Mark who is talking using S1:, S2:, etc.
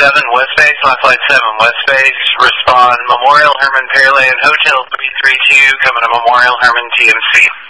S1: 7 West Base, last flight 7 West Base, respond Memorial Herman Pearland, Hotel 332, coming to Memorial Herman TMC.